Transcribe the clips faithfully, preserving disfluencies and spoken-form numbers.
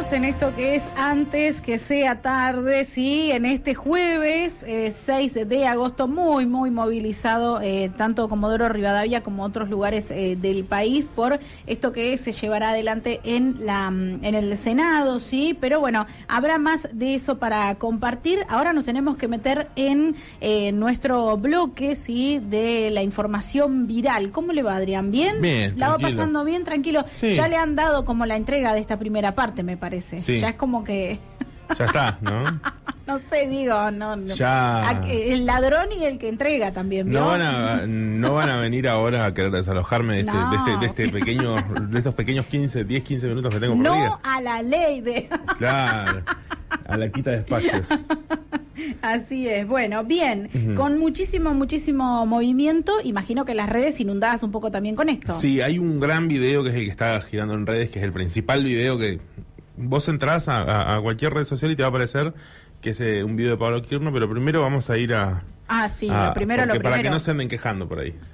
Seguimos en esto que es antes que sea tarde, sí, en este jueves eh, seis de agosto, muy, muy movilizado, eh, tanto Comodoro Rivadavia como otros lugares eh, del país, por esto que se llevará adelante en, la, en el Senado, sí, pero bueno, habrá más de eso para compartir. Ahora nos tenemos que meter en eh, nuestro bloque, sí, de la información viral. ¿Cómo le va, Adrián? ¿Bien? Bien, ¿La va tranquilo. pasando bien? Tranquilo. Sí. Ya le han dado como la entrega de esta primera parte, me parece. Sí. Ya es como que... Ya está, ¿no? No sé, digo, no, no. Ya. El ladrón y el que entrega también, ¿vio? No van a, no van a venir ahora a querer desalojarme de este, No. de este, de este pequeño, de estos pequeños quince, diez, quince minutos que tengo por No día. a la ley de... Claro, a la quita de espacios. Así es. Bueno, bien, Ujú. con muchísimo, muchísimo movimiento. Imagino que las redes inundadas un poco también con esto. Sí, hay un gran video que es el que está girando en redes, que es el principal video que vos entrás a, a- a cualquier red social y te va a aparecer que es eh, un video de Pablo Quirno, pero primero vamos a ir a... Ah, sí, a- lo primero, lo porque primero. para que no se anden quejando por ahí.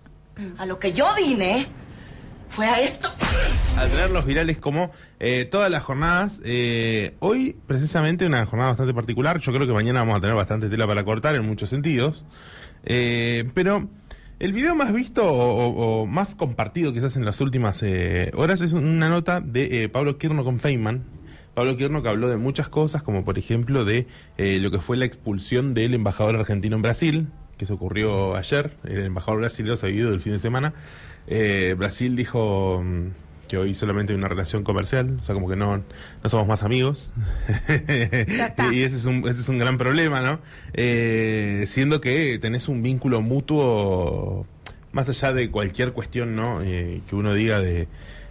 A lo que yo vine fue a esto. A tener los virales como eh, todas las jornadas. Eh, hoy, precisamente, una jornada bastante particular. Yo creo que mañana vamos a tener bastante tela para cortar en muchos sentidos. Eh, pero el video más visto o, o- o más compartido quizás en las últimas eh, horas es una nota de eh, Pablo Quirno con Feynman. Pablo Quirno, que habló de muchas cosas, como por ejemplo de eh, lo que fue la expulsión del embajador argentino en Brasil, que eso ocurrió ayer. El embajador brasileño se ha vivido el fin de semana. Eh, Brasil dijo mm, que hoy solamente hay una relación comercial, o sea, como que no, no somos más amigos. está. Y ese es, un, ese es un gran problema, ¿no? Eh, siendo que tenés un vínculo mutuo, más allá de cualquier cuestión, ¿no? Eh, que uno diga de...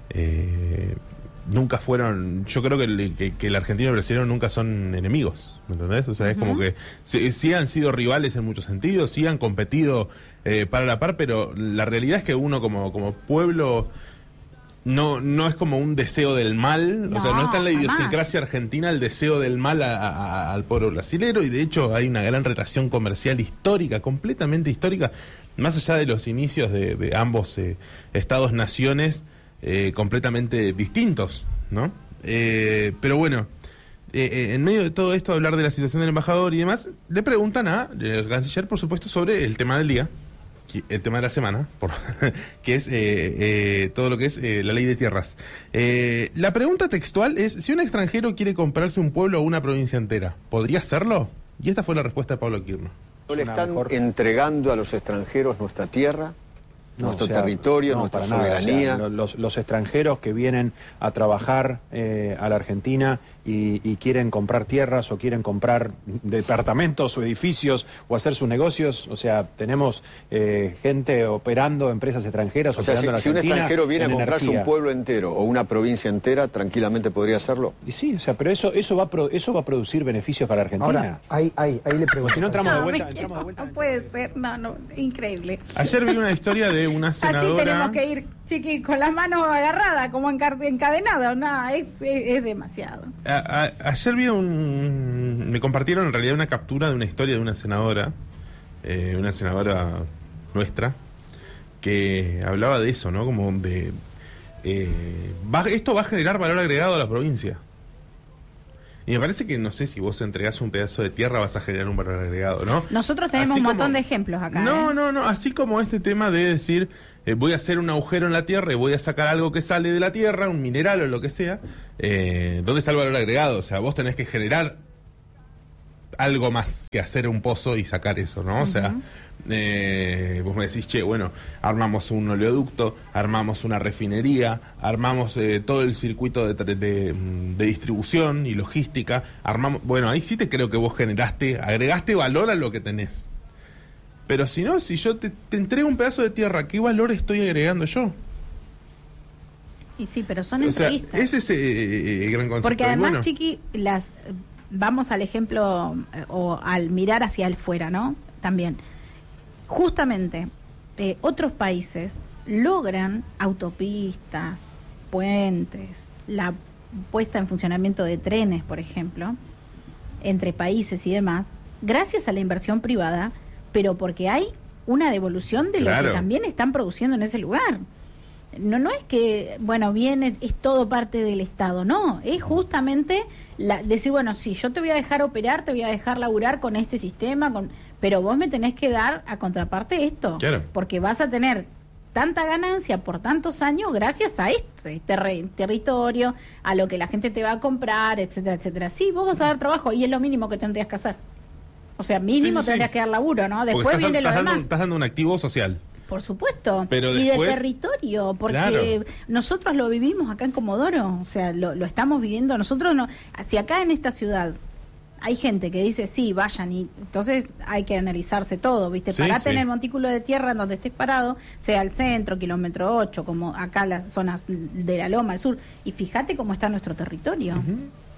eh, nunca fueron, yo creo que el, que, que el argentino y el brasileño nunca son enemigos, ¿me entendés? O sea, es como que sí, sí han sido rivales en muchos sentidos, sí han competido eh, para la par, pero la realidad es que uno como, como pueblo no, no es como un deseo del mal, No, o sea, no está en la jamás. idiosincrasia argentina el deseo del mal a- a- a- al pueblo brasilero, y de hecho hay una gran relación comercial histórica, completamente histórica, más allá de los inicios de, de ambos eh, estados-naciones, eh, completamente distintos, ¿no? Eh, pero bueno, eh, eh, en medio de todo esto, hablar de la situación del embajador y demás, le preguntan a el canciller, por supuesto, sobre el tema del día, que- el tema de la semana, por, que es eh, eh, todo lo que es eh, la ley de tierras. Eh, la pregunta textual es, si un extranjero quiere comprarse un pueblo o una provincia entera, ¿podría hacerlo? Y esta fue la respuesta de Pablo Quirno. ¿No le están entregando a los extranjeros nuestra tierra, No, nuestro o sea, territorio, no, nuestra para nada. soberanía? O sea, lo- los, los extranjeros que vienen a trabajar eh, a la Argentina y, y quieren comprar tierras o quieren comprar departamentos o edificios o hacer sus negocios, o sea, tenemos eh, gente operando, empresas extranjeras O sea, operando si, en si un Argentina extranjero viene a en comprarse energía. un pueblo entero o una provincia entera, tranquilamente podría hacerlo. Y sí, o sea, pero eso eso va a pro- eso va a producir beneficios para Argentina. Ahora, ahí, ahí, ahí le pregunto. Si no entramos No, de vuelta, me entramos quiero- de vuelta. no puede ser, no, no, increíble. Ayer vi una historia de una senadora... Así tenemos que ir, chiqui, con las manos agarradas, como encar- encadenadas. No, es, es, es demasiado. A- a- ayer vi un... Me compartieron en realidad una captura de una historia de una senadora, eh, una senadora nuestra, que hablaba de eso, ¿no? Como de... eh, va- esto va a generar valor agregado a la provincia. Y me parece que, no sé, si vos entregás un pedazo de tierra vas a generar un valor agregado, ¿no? Nosotros tenemos Así un montón como- de ejemplos acá. No, ¿eh? no, no, así como este tema de decir, eh, voy a hacer un agujero en la tierra y voy a sacar algo que sale de la tierra, un mineral o lo que sea, eh, ¿dónde está el valor agregado? O sea, vos tenés que generar algo más que hacer un pozo y sacar eso, ¿no? O sea, eh, vos me decís, che, bueno, armamos un oleoducto, armamos una refinería, armamos eh, todo el circuito de, tra- de, mm, de distribución y logística, armamos, bueno, ahí sí te creo que vos generaste, agregaste valor a lo que tenés. Pero si no, si yo te, te entrego un pedazo de tierra, ¿qué valor estoy agregando yo? Y sí, pero son O sea, entrevistas. ese es eh, el gran concepto. Porque Y además, bueno, Chiqui, las vamos al ejemplo eh, o al mirar hacia el fuera, ¿no? También. Justamente, eh, otros países logran autopistas, puentes, la puesta en funcionamiento de trenes, por ejemplo, entre países y demás, gracias a la inversión privada, pero porque hay una devolución de lo Claro. que también están produciendo en ese lugar. no no es que, bueno, bien, es, es todo parte del Estado, no, es justamente la, decir, bueno, sí, yo te voy a dejar operar, te voy a dejar laburar con este sistema, con pero vos me tenés que dar a contraparte esto, claro. porque vas a tener tanta ganancia por tantos años gracias a esto, este re, territorio, a lo que la gente te va a comprar, etcétera, etcétera. Sí, vos vas a dar trabajo y es lo mínimo que tendrías que hacer. O sea, mínimo sí, sí, tendrías sí. que dar laburo, ¿no? Después estás, viene estás lo dando, demás. estás dando un activo social. Por supuesto. Pero y después, de territorio, porque claro. nosotros lo vivimos acá en Comodoro, o sea, lo, lo estamos viviendo. Nosotros no, si acá en esta ciudad hay gente que dice, sí, vayan, y entonces hay que analizarse todo, ¿viste? Sí, Parate sí. en el montículo de tierra en donde estés parado, sea el centro, kilómetro ocho, como acá las zonas de la Loma, el sur, y fíjate cómo está nuestro territorio. Uh-huh.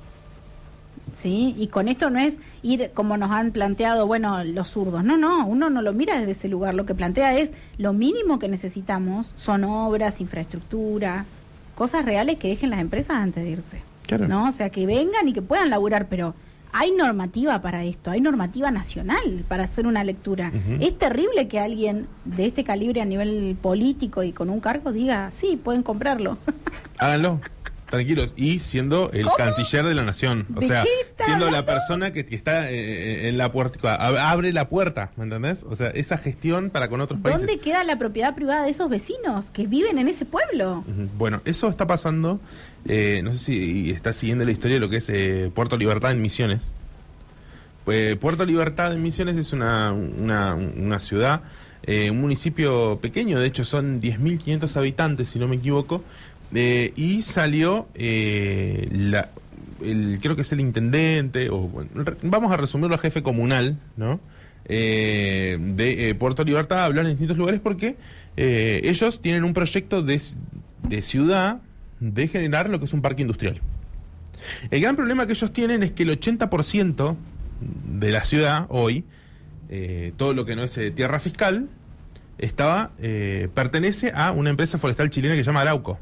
Sí, y con esto no es ir como nos han planteado, bueno, los zurdos. No, no, uno no lo mira desde ese lugar. Lo que plantea es lo mínimo que necesitamos son obras, infraestructura, cosas reales que dejen las empresas antes de irse. Claro. ¿No? O sea, que vengan y que puedan laburar, pero hay normativa para esto, hay normativa nacional para hacer una lectura. Uh-huh. Es terrible que alguien de este calibre a nivel político y con un cargo diga, sí, pueden comprarlo. Háganlo. Tranquilos, y siendo el ¿Cómo? canciller de la nación, o ¿De sea, qué está siendo la hablando? persona que, que está eh, en la puerta, abre la puerta, ¿me entendés? O sea, esa gestión para con otros países. ¿Dónde queda la propiedad privada de esos vecinos que viven en ese pueblo? Ujú. Bueno, eso está pasando, eh, no sé si está siguiendo la historia de lo que es eh, Puerto Libertad en Misiones. Pues Puerto Libertad en Misiones es una, una, una ciudad, eh, un municipio pequeño, de hecho son diez mil quinientos habitantes, si no me equivoco. Eh, y salió eh, la, el, creo que es el intendente, o bueno, re, vamos a resumirlo a jefe comunal, ¿no? Eh, de eh, Puerto Libertad a hablar en distintos lugares porque eh, ellos tienen un proyecto de, de ciudad de generar lo que es un parque industrial. El gran problema que ellos tienen es que el ochenta por ciento de la ciudad hoy, eh, todo lo que no es eh, tierra fiscal, estaba eh, pertenece a una empresa forestal chilena que se llama Arauco.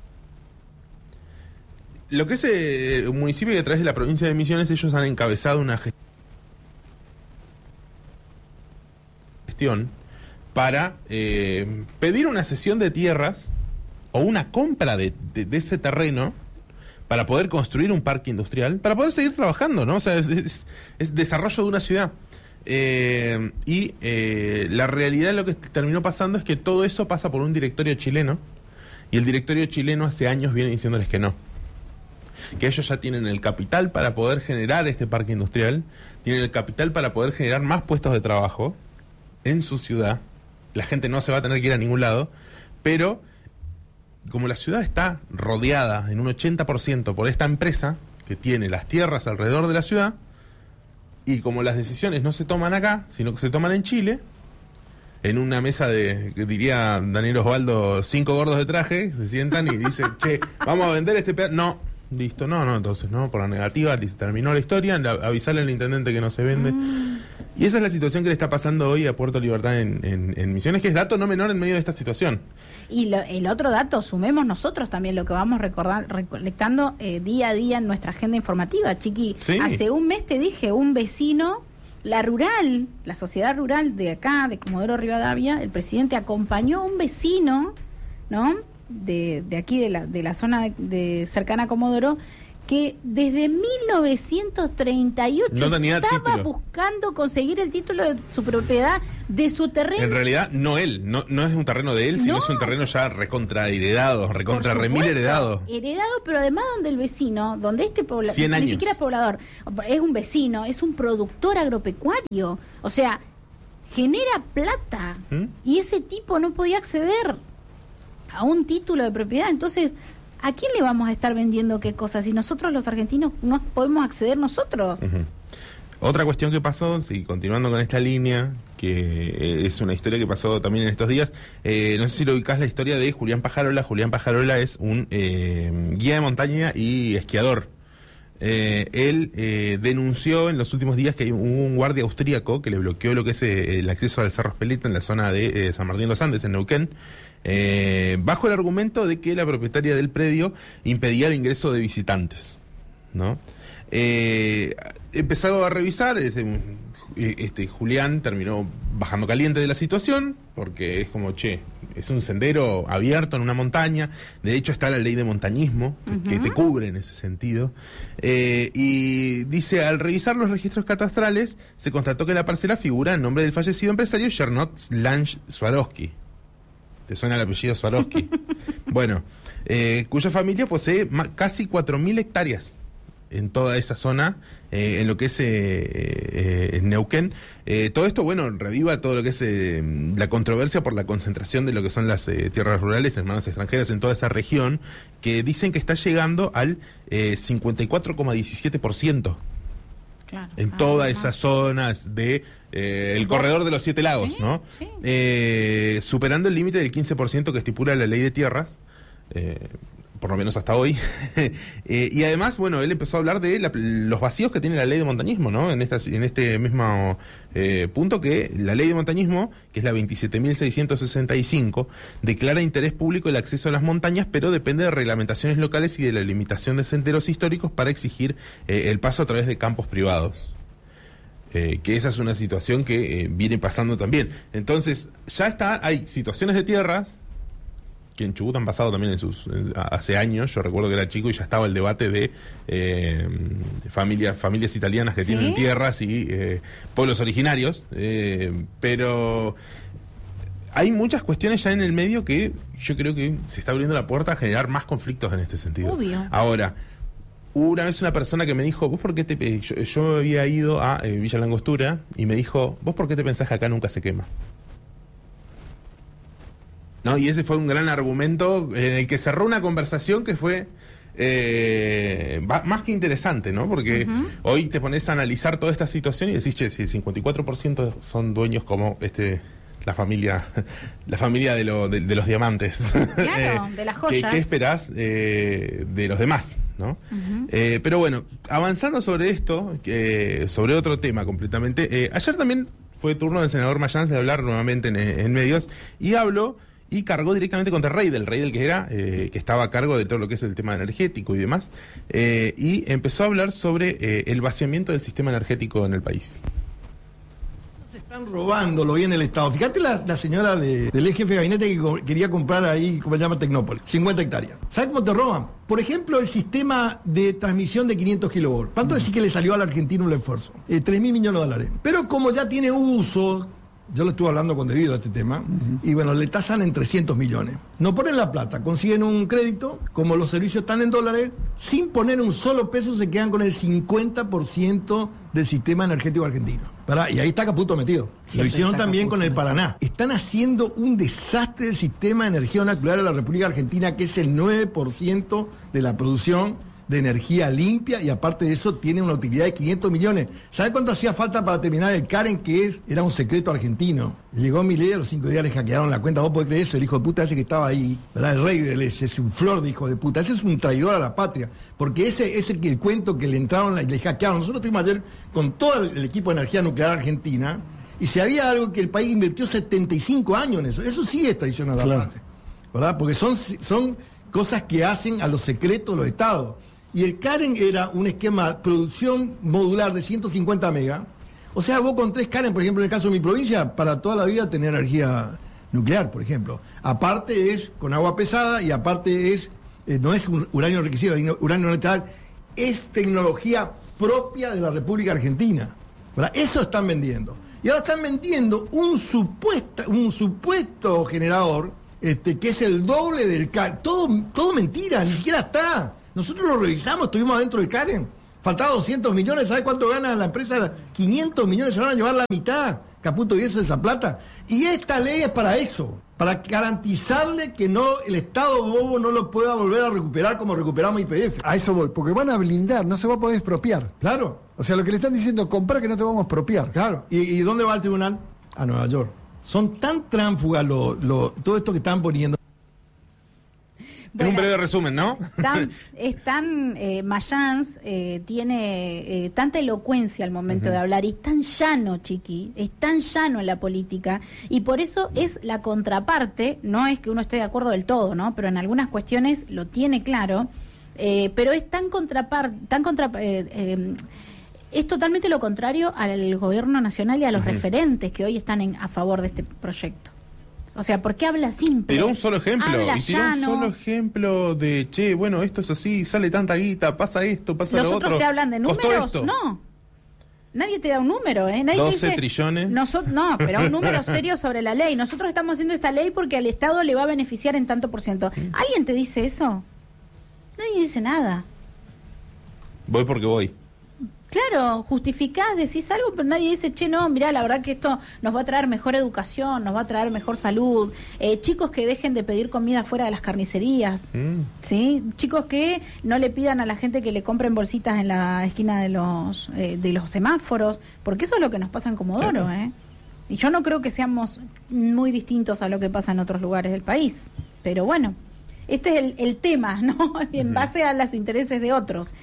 Lo que es eh, un municipio que a través de la provincia de Misiones ellos han encabezado una gestión para eh, pedir una cesión de tierras o una compra de, de, de ese terreno para poder construir un parque industrial, para poder seguir trabajando, ¿no? O sea, es, es, es desarrollo de una ciudad. Eh, y eh, la realidad de lo que terminó pasando es que todo eso pasa por un directorio chileno y el directorio chileno hace años viene diciéndoles que no. Que ellos ya tienen el capital para poder generar este parque industrial, tienen el capital para poder generar más puestos de trabajo en su ciudad. La gente no se va a tener que ir a ningún lado, pero como la ciudad está rodeada en un ochenta por ciento por esta empresa que tiene las tierras alrededor de la ciudad, y como las decisiones no se toman acá, sino que se toman en Chile, en una mesa de, que diría Daniel Osvaldo, cinco gordos de traje, se sientan y dicen, che, vamos a vender este pedazo. No. Listo, no, no, entonces, no, por la negativa, se terminó la historia, la, avisarle al intendente que no se vende. Mm. Y esa es la situación que le está pasando hoy a Puerto Libertad en, en, en Misiones, que es dato no menor en medio de esta situación. Y lo, el otro dato, sumemos nosotros también lo que vamos recordar, recolectando eh, día a día en nuestra agenda informativa, Chiqui. Sí. Hace un mes te dije, un vecino, la rural, la sociedad rural de acá, de Comodoro Rivadavia, el presidente acompañó a un vecino, ¿no?, de, de aquí, de la, de la zona de, de cercana a Comodoro, que desde mil novecientos treinta y ocho no tenía estaba título. buscando conseguir el título de su propiedad, de su terreno. En realidad, no él, no, no es un terreno de él, sino No. es un terreno ya recontra heredado, recontra Por remil supuesto, heredado. Heredado, pero además donde el vecino, donde este poblador, cien ni años. siquiera es poblador, es un vecino, es un productor agropecuario, o sea, genera plata, ¿Mm? y ese tipo no podía acceder a un título de propiedad. Entonces, ¿a quién le vamos a estar vendiendo qué cosas si nosotros los argentinos no podemos acceder nosotros? Uh-huh. Otra cuestión que pasó, sí, continuando con esta línea, que eh, es una historia que pasó también en estos días, eh, no sé si lo ubicás, la historia de Julián Pajarola. Julián Pajarola es un eh, guía de montaña y esquiador. Eh, él eh, denunció en los últimos días que hubo un guardia austríaco que le bloqueó lo que es eh, el acceso al Cerro Espeleta en la zona de eh, San Martín de los Andes, en Neuquén, eh, bajo el argumento de que la propietaria del predio impedía el ingreso de visitantes, ¿no? Eh, empezaron a revisar, eh, este Julián terminó bajando caliente de la situación, porque es como, che, es un sendero abierto en una montaña, de hecho está la ley de montañismo, que, uh-huh. que te cubre en ese sentido, eh, y dice, al revisar los registros catastrales, se constató que la parcela figura en nombre del fallecido empresario Gernot Lange Swarovski. ¿Te suena el apellido Swarovski? Bueno, eh, cuya familia posee ma- casi cuatro mil hectáreas en toda esa zona, eh, en lo que es eh, eh, Neuquén. Eh, todo esto, bueno, reviva todo lo que es eh, la controversia por la concentración de lo que son las eh, tierras rurales en manos extranjeras en toda esa región, que dicen que está llegando al eh, cincuenta y cuatro coma diecisiete por ciento. Claro, en ah, todas esas zonas de eh, el corredor de los siete lagos, sí, ¿no? Sí. Eh, superando el límite del quince por ciento que estipula la ley de tierras, eh, por lo menos hasta hoy. eh, y además, bueno, él empezó a hablar de la, los vacíos que tiene la ley de montañismo, ¿no? En, esta, en este mismo eh, punto, que la ley de montañismo, que es la veintisiete mil seiscientos sesenta y cinco, declara interés público el acceso a las montañas, pero depende de reglamentaciones locales y de la limitación de senderos históricos para exigir eh, el paso a través de campos privados. Eh, que esa es una situación que eh, viene pasando también. Entonces, ya está, hay situaciones de tierras que en Chubut han pasado también en sus en, hace años. Yo recuerdo que era chico y ya estaba el debate de eh, familias familias italianas que ¿sí? tienen tierras y eh, pueblos originarios, eh, pero hay muchas cuestiones ya en el medio que yo creo que se está abriendo la puerta a generar más conflictos en este sentido. Obvio. Ahora, hubo una vez una persona que me dijo, ¿vos por qué te...? Yo, yo había ido a eh, Villa Langostura y me dijo, ¿vos por qué te pensás que acá nunca se quema? ¿No? Y ese fue un gran argumento en el que cerró una conversación que fue eh, más que interesante, ¿no? Porque uh-huh. hoy te pones a analizar toda esta situación y decís, che, si el cincuenta y cuatro por ciento son dueños como este la familia la familia de, lo, de, de los diamantes. Claro, de las joyas. ¿Qué, qué esperás eh, de los demás, ¿no? Uh-huh. Eh, pero bueno, avanzando sobre esto, eh, sobre otro tema completamente, eh, ayer también fue turno del senador Mayans de hablar nuevamente en, en medios y habló y cargó directamente contra Reidel, Reidel que era, eh, que estaba a cargo de todo lo que es el tema energético y demás, eh, y empezó a hablar sobre eh, el vaciamiento del sistema energético en el país. Se están robando lo bien el Estado. Fíjate la, la señora de, del ex jefe de gabinete que co- quería comprar ahí, como se llama, Tecnópolis, cincuenta hectáreas. ¿Sabes cómo te roban? Por ejemplo, el sistema de transmisión de quinientos kilovolts. ¿Cuánto decís que le salió a la Argentina un esfuerzo? Eh, tres mil millones de dólares. Pero como ya tiene uso... Yo lo estuve hablando con debido a este tema, uh-huh. y bueno, le tasan en trescientos millones. No ponen la plata, consiguen un crédito, como los servicios están en dólares, sin poner un solo peso se quedan con el cincuenta por ciento del sistema energético argentino. ¿Verdad? Y ahí está Caputo metido. Siempre lo hicieron también Caputo con el Paraná. Están haciendo un desastre del sistema de energía nuclear de la República Argentina, que es el nueve por ciento de la producción de energía limpia, y aparte de eso tiene una utilidad de quinientos millones. ¿Sabe cuánto hacía falta para terminar el Karen, que es, era un secreto argentino? Llegó Milei, a los cinco días le hackearon la cuenta. ¿Vos podés creer eso? El hijo de puta ese que estaba ahí, ¿verdad? El rey del ese, es un flor de hijo de puta. Ese es un traidor a la patria, porque ese es el, que, el cuento que le entraron y le hackearon. Nosotros estuvimos ayer con todo el equipo de energía nuclear argentina, y si había algo que el país invirtió setenta y cinco años en eso, eso sí es traición a la claro. patria, ¿verdad? Porque son, son cosas que hacen a los secretos los estados. Y el Karen era un esquema de producción modular de ciento cincuenta megas. O sea, vos con tres Karen, por ejemplo, en el caso de mi provincia, para toda la vida tener energía nuclear, por ejemplo. Aparte es con agua pesada y aparte es, eh, no es un uranio enriquecido, uranio neutral, es tecnología propia de la República Argentina, ¿verdad? Eso están vendiendo. Y ahora están vendiendo un supuesto, un supuesto generador, este, que es el doble del Karen. Todo, todo mentira, ni siquiera está. Nosotros lo revisamos, estuvimos adentro del Karen. Faltaba doscientos millones, ¿sabes cuánto gana la empresa? quinientos millones, se van a llevar la mitad, Caputo, y eso de esa plata. Y esta ley es para eso, para garantizarle que no el Estado bobo no lo pueda volver a recuperar como recuperamos Y P F. A eso voy, porque van a blindar, no se va a poder expropiar. Claro. O sea, lo que le están diciendo, comprar que no te vamos a expropiar. Claro. ¿Y, y dónde va el tribunal? A Nueva York. Son tan tránsfugas lo, lo, todo esto que están poniendo. Bueno, en un breve resumen, ¿no? Tan, es tan, eh, Mayans eh, tiene eh, tanta elocuencia al momento uh-huh. de hablar, y es tan llano, Chiqui, es tan llano en la política, y por eso es la contraparte, no es que uno esté de acuerdo del todo, ¿no? Pero en algunas cuestiones lo tiene claro, eh, pero es tan contraparte, tan contra... Eh, eh, es totalmente lo contrario al gobierno nacional y a los Ujú. referentes que hoy están en, a favor de este proyecto. O sea, ¿por qué habla simple? Tiró un solo ejemplo, Habla y tiró un llano. solo ejemplo de, che, bueno, esto es así, sale tanta guita, pasa esto, pasa ¿Los lo otros otro. te hablan de ¿Costó números? esto? No. Nadie te da un número, ¿eh? Nadie te doce dice, trillones. noso- no, pero un número serio sobre la ley. Nosotros estamos haciendo esta ley porque al Estado le va a beneficiar en tanto por ciento. ¿Alguien te dice eso? Nadie dice nada. Voy porque voy. Claro, justificás, decís algo, pero nadie dice, che, no, mirá, la verdad que esto nos va a traer mejor educación, nos va a traer mejor salud. Eh, chicos que dejen de pedir comida fuera de las carnicerías, Mm. ¿sí? Chicos que no le pidan a la gente que le compren bolsitas en la esquina de los eh, de los semáforos, porque eso es lo que nos pasa en Comodoro, Claro. ¿eh? Y yo no creo que seamos muy distintos a lo que pasa en otros lugares del país, pero bueno, este es el, el tema, ¿no? En base a los intereses de otros.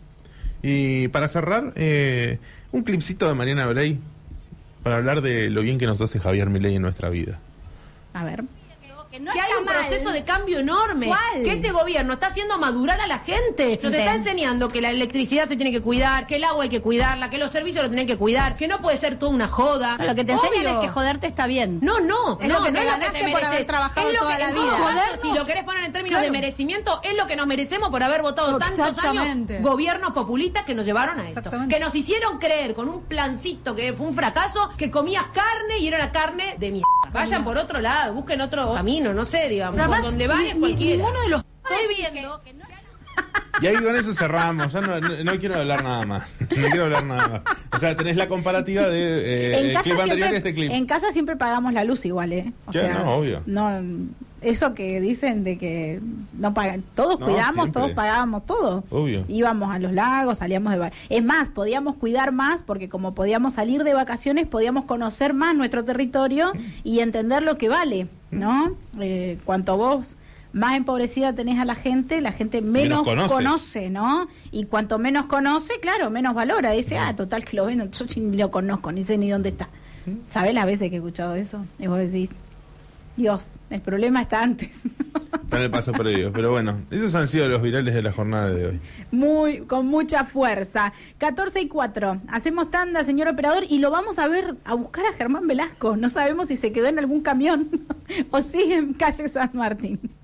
Y para cerrar, eh, un clipcito de Mariana Bray para hablar de lo bien que nos hace Javier Milei en nuestra vida. A ver. Que hay un proceso de cambio enorme. ¿Cuál? Que este gobierno está haciendo madurar a la gente. Nos Sí. está enseñando que la electricidad se tiene que cuidar, que el agua hay que cuidarla, que los servicios lo tienen que cuidar, que no puede ser toda una joda. Lo que te enseñan Obvio. es que joderte está bien. No, no, Es no, lo que te no es lo ganaste que te por mereces. haber trabajado Es lo toda que, la en vida. todo caso, Jodernos. si lo querés poner en términos Claro. de merecimiento, es lo que nos merecemos por haber votado tantos Exactamente. años gobiernos populistas que nos llevaron a esto. Exactamente. Que nos hicieron creer con un plancito que fue un fracaso, que comías carne y era la carne de mierda. Vayan por otro lado, busquen otro camino, no sé, digamos. Pero Por además, donde vayan ni- cualquiera. ninguno de los Estoy viendo que no... Y ahí con eso cerramos, ya no, no, no quiero hablar nada más. No quiero hablar nada más. O sea, tenés la comparativa de eh, en, el casa clip anterior y siempre, este clip. en casa siempre pagamos la luz igual, ¿eh? O Ya, sea, no, obvio. no, eso que dicen de que no pagan, todos No, cuidamos, siempre. todos pagábamos todo. Obvio. Íbamos a los lagos, salíamos de va- es más, podíamos cuidar más porque como podíamos salir de vacaciones, podíamos conocer más nuestro territorio y entender lo que vale, ¿no? Eh, cuanto vos más empobrecida tenés a la gente, la gente menos, Menos conoce. conoce, ¿no? Y cuanto menos conoce, claro, menos valora. Dice, ah, total que lo vendo, yo ni lo conozco, ni sé ni dónde está. ¿Sabés las veces que he escuchado eso? Y vos decís, Dios, el problema está antes. Está en el paso previo. Pero bueno, esos han sido los virales de la jornada de hoy. Muy, con mucha fuerza. catorce y cuatro. Hacemos tanda, señor operador, y lo vamos a ver, a buscar a Germán Velasco. No sabemos si se quedó en algún camión o sigue en calle San Martín.